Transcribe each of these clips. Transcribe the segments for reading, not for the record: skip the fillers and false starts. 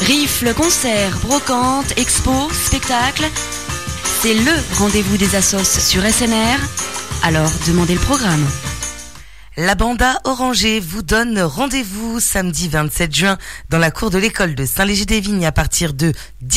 Rifle, concerts, brocantes, expos, spectacles. C'est le rendez-vous des assos sur SNR. Alors, demandez le programme. La Banda Orangée vous donne rendez-vous samedi 27 juin dans la cour de l'école de Saint-Léger-des-Vignes à partir de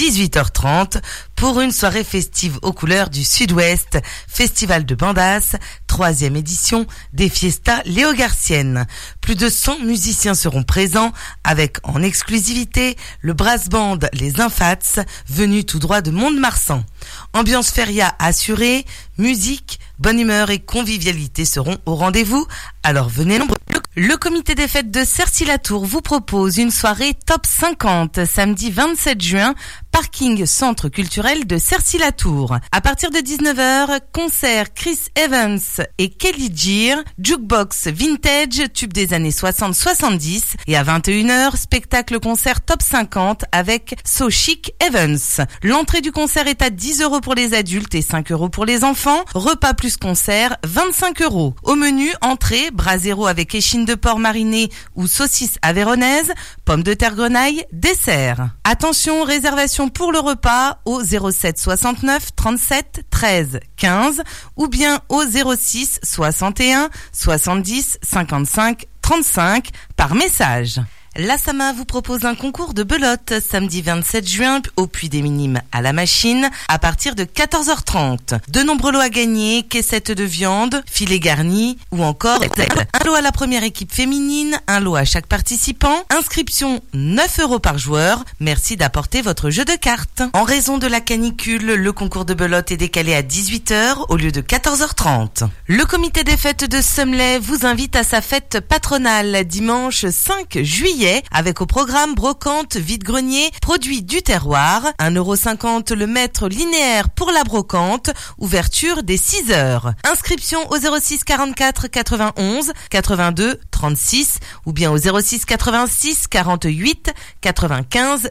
18h30 pour une soirée festive aux couleurs du Sud-Ouest, Festival de Bandas, 3e édition des Fiestas Léogarciennes. Plus de 100 musiciens seront présents avec en exclusivité le brass band Les Infats, venu tout droit de Mont-de-Marsan. Ambiance feria assurée, musique, bonne humeur et convivialité seront au rendez-vous, alors venez nombreux. Le comité des fêtes de Cercy-la-Tour vous propose une soirée top 50 samedi 27 juin, parking centre culturel de Cercy-la-Tour. À partir de 19h, concert Chris Evans et Kelly Gear, jukebox vintage, tube des années 60-70 et à 21h, spectacle concert top 50 avec So Chic Evans. L'entrée du concert est à 10 € pour les adultes et 5 € pour les enfants. Repas plus concert, 25 €. Au menu, entrée, brasero avec échine de porc mariné ou saucisse avéronaise, pommes de terre grenaille, dessert. Attention, réservation pour le repas au 07 69 37 13 15 ou bien au 06 61 70 55 35 par message. La Sama vous propose un concours de belote samedi 27 juin au Puy des Minimes à la Machine à partir de 14h30. De nombreux lots à gagner, caissettes de viande, filets garnis ou encore un lot à la première équipe féminine, un lot à chaque participant. Inscription 9 € par joueur. Merci d'apporter votre jeu de cartes. En raison de la canicule, le concours de belote est décalé à 18h au lieu de 14h30. Le comité des fêtes de Semley vous invite à sa fête patronale dimanche 5 juillet. Avec au programme brocante, vide-grenier, produits du terroir, 1,50 € le mètre linéaire pour la brocante, ouverture dès 6h. Inscription au 06 44 91 82 36 ou bien au 06 86 48 95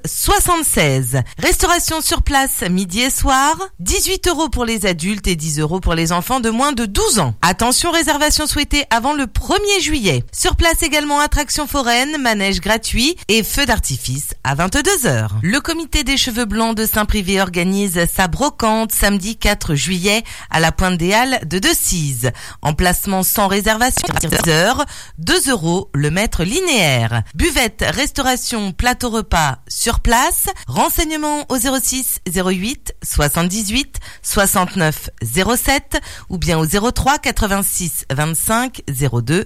76. Restauration sur place midi et soir, 18 € pour les adultes et 10 € pour les enfants de moins de 12 ans. Attention, réservation souhaitée avant le 1er juillet. Sur place également attraction foraine, manège gratuit et feu d'artifice à 22h. Le comité des cheveux blancs de Saint-Privé organise sa brocante samedi 4 juillet à la Pointe des Halles de Decize. Emplacement sans réservation, 10h, 2 € le mètre linéaire. Buvette, restauration, plateau repas sur place. Renseignements au 06 08 78 69 07 ou bien au 03 86 25 02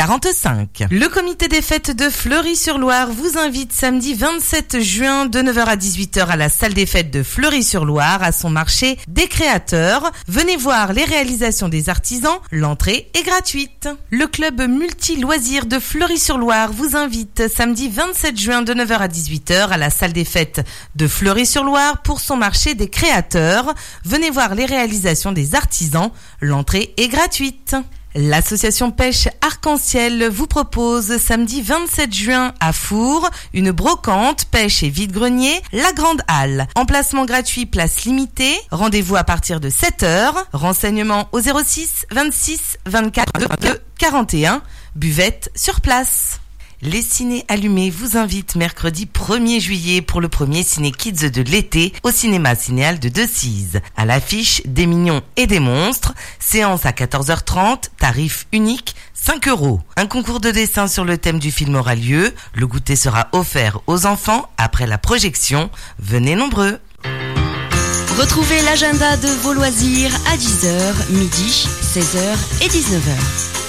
45. Le comité des fêtes de Fleury-sur-Loire vous invite samedi 27 juin de 9h à 18h à la salle des fêtes de Fleury-sur-Loire à son marché des créateurs. Venez voir les réalisations des artisans, l'entrée est gratuite. Le club multi-loisirs de Fleury-sur-Loire vous invite samedi 27 juin de 9h à 18h à la salle des fêtes de Fleury-sur-Loire pour son marché des créateurs. Venez voir les réalisations des artisans, l'entrée est gratuite. L'association Pêche Arc-en-Ciel vous propose samedi 27 juin à Four une brocante, pêche et vide-grenier, la Grande Halle. Emplacement gratuit, place limitée. Rendez-vous à partir de 7h. Renseignements au 06 26 24 22 41. Buvette sur place. Les Ciné Allumés vous invitent mercredi 1er juillet pour le premier Ciné Kids de l'été au cinéma Cinéal de Decize. À l'affiche, des mignons et des monstres. Séance à 14h30, tarif unique, 5 €. Un concours de dessin sur le thème du film aura lieu. Le goûter sera offert aux enfants après la projection. Venez nombreux. Retrouvez l'agenda de vos loisirs à 10h, midi, 16h et 19h.